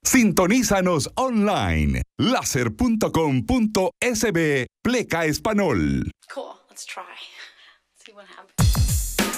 Sintonízanos online. Laser.com.sb Pleca Español. Cool. Let's try. See what happens.